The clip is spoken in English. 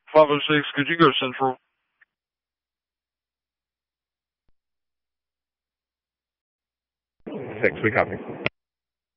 506, could you go Central? 6, we copy.